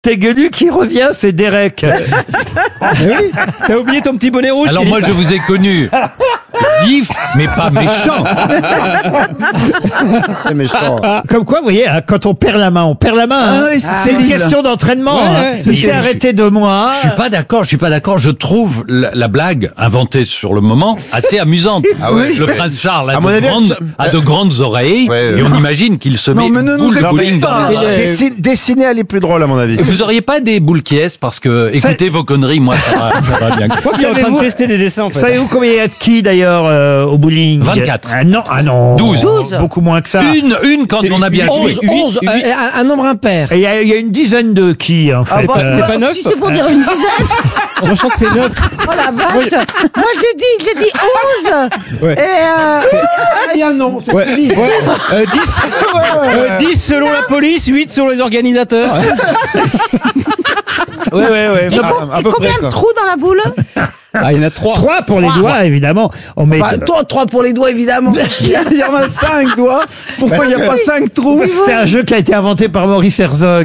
Teguelu qui revient, c'est Derek. Oui, t'as oublié ton petit bonnet rouge. Alors moi, je vous ai connu vif, mais pas méchant. C'est méchant. Comme quoi, vous voyez, hein, quand on perd la main, on perd la main. Hein. oui, c'est une terrible. question d'entraînement. Ouais, Hein. ouais, Il s'est arrêté de moi. Je suis pas d'accord. Je trouve la blague inventée sur le moment assez amusante. Ah ouais, le ouais. prince Charles À mon avis, a de grandes oreilles Ouais, et on imagine qu'il se met Non, mais ne nous boule de bowling explique dans pas. les oreilles. Dessiner, elle est plus drôle, à mon avis. Et vous auriez pas des boules qui est parce que écoutez vos conneries, moi ça va bien. Je crois qu'il est en train Savez-vous- de tester des dessins en fait. Savez-vous combien il y a de qui d'ailleurs au bowling? 24. Ah non. 12. Beaucoup moins que ça. Une quand on a bien joué. 11, un nombre impair. Et il y a une dizaine de qui en fait. C'est pas neuf. Si c'est pour dire une dizaine, Moi je crois que c'est 9. oh la vache. Moi je l'ai dit 11. Ouais. Et Bien non, c'est Ouais. dit. 10 selon la police, 8 selon les organisateurs. Ouais. et combien de trous dans la boule? Ah, il y en a 3. 3 pour les doigts, évidemment. On met... Bah, toi, 3 pour les doigts, évidemment. Il y en a 5 doigts. Pourquoi il n'y a pas 5 trous? Parce que c'est un jeu qui a été inventé par Maurice Herzog.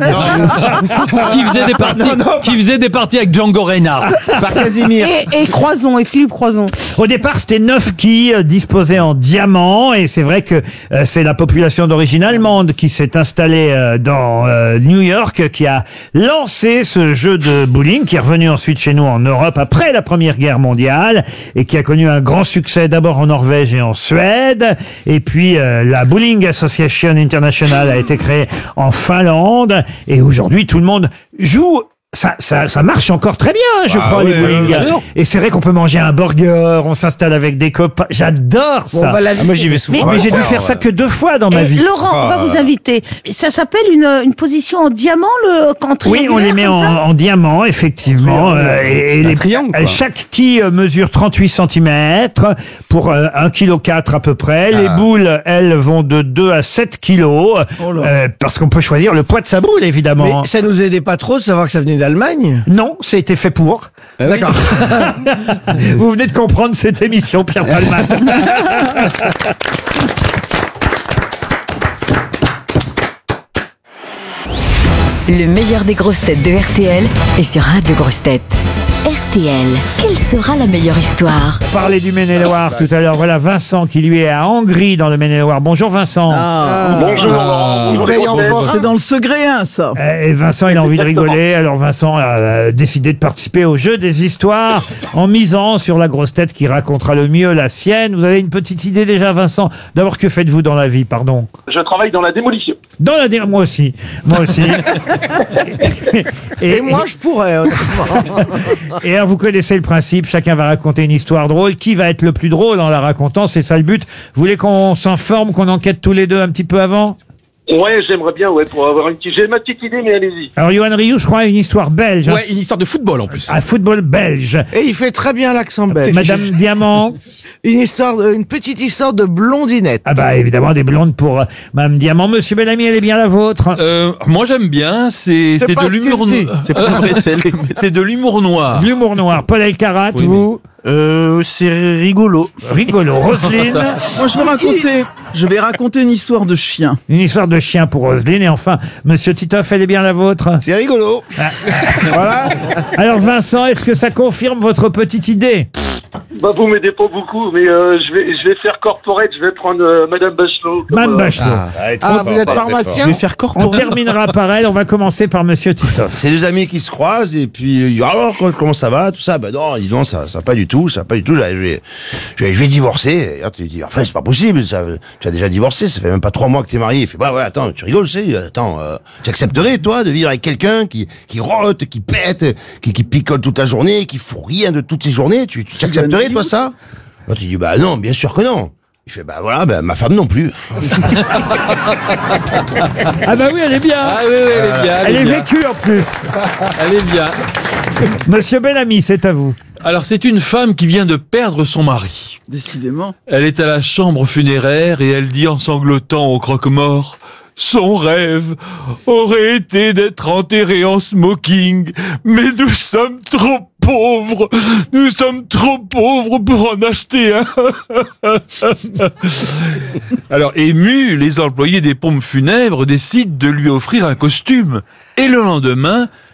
qui faisait des parties avec Django Reinhardt. Par Casimir. Et Croison, et Philippe Croison. Au départ, c'était 9 quilles disposées en diamant, et c'est vrai que c'est la population d'origine allemande qui s'est installée dans New York, qui a lancé ce jeu de bowling, qui est revenu ensuite chez nous en Europe après la Première Guerre mondiale, et qui a connu un grand succès d'abord en Norvège et en Suède, et puis la Bowling Association International a été créée en Finlande, et aujourd'hui tout le monde joue. Ça marche encore très bien, je crois, les bowling. Et c'est vrai qu'on peut manger un burger, on s'installe avec des copains. J'adore ça. Moi j'y vais souvent. Mais j'ai dû faire ça que 2 fois dans ma vie. Laurent, on va vous inviter. Ça s'appelle une position en diamant, quand Oui, on les met en diamant, effectivement. Et un triangle, quoi. chaque quille mesure 38 cm pour 1,4 kg à peu près. Les boules, elles, vont de 2 à 7 kg. Parce qu'on peut choisir le poids de sa boule, évidemment. Mais ça nous aidait pas trop de savoir que ça venait d'Allemagne. Non, c'était fait pour. D'accord. Vous venez de comprendre cette émission, Pierre Palmade. Le meilleur des grosses têtes de RTL est sur Radio Grosses Têtes. RTL, quelle sera la meilleure histoire? Parler du Maine-et-Loire tout à l'heure. Voilà Vincent qui lui est à Hongrie dans le Maine-et-Loire. Bonjour Vincent. C'est dans le Segréen, ça. Et Vincent, il a envie de rigoler. Alors Vincent a décidé de participer au jeu des histoires en misant sur la grosse tête qui racontera le mieux la sienne. Vous avez une petite idée déjà, Vincent? D'abord, que faites-vous dans la vie, pardon? Je travaille dans la démolition. Dans la moi aussi. Moi aussi. Et moi, je pourrais, honnêtement. Et alors, vous connaissez le principe, chacun va raconter une histoire drôle. Qui va être le plus drôle en la racontant? C'est ça le but. Vous voulez qu'on s'informe, qu'on enquête tous les deux un petit peu avant? Ouais, j'aimerais bien, pour avoir une petite... J'ai ma petite idée, mais allez-y. Alors, Yoann Rioux, je crois, a une histoire belge. Ouais, une histoire de football en plus. Un football belge. Et il fait très bien l'accent belge. Madame Diamant. Une petite histoire de blondinette. Ah bah, évidemment, des blondes pour Madame Diamant. Monsieur Bellamy, elle est bien la vôtre. Moi j'aime bien, c'est C'est pas de ce l'humour que je dis. noir. C'est de l'humour noir. L'humour noir. Paul Elkarat, vous? C'est rigolo. Rigolo. Roselyne. Moi, je vais raconter une histoire de chien. Une histoire de chien pour Roselyne. Et enfin, Monsieur Titoff, elle est bien la vôtre. C'est rigolo. Voilà. Alors Vincent, est-ce que ça confirme votre petite idée? Bah, vous m'aidez pas beaucoup, mais je vais faire corporate, je vais prendre Madame Bachelot. Madame Bachelot. Vous êtes pharmacien? Je vais faire On corporel. terminera par elle. On va commencer par Monsieur Titoff. C'est deux amis qui se croisent et puis alors comment ça va tout ça, bah non dis donc ça pas du tout je vais divorcer. Et tu dis enfin c'est pas possible, ça, tu as déjà divorcé, ça fait même pas 3 mois que t'es marié. Il fait bah ouais attends tu rigoles tu accepterais toi de vivre avec quelqu'un qui rote, qui pète, qui picole toute la journée, qui fout rien de toutes ses journées, tu accepterais toi ça? Là tu dis bah non bien sûr que non. Il fait bah voilà ma femme non plus. Ah bah oui, elle est bien. Ah oui, elle est bien. Elle est vécue en plus. Elle est bien. Monsieur Bellamy, c'est à vous. Alors c'est une femme qui vient de perdre son mari. Décidément. Elle est à la chambre funéraire et elle dit en sanglotant au croque-mort: son rêve aurait été d'être enterré en smoking, mais nous sommes trop pauvres. Nous sommes trop pauvres pour en acheter un. Alors, émus, les employés des pompes funèbres décident de lui offrir un costume. Et le lendemain,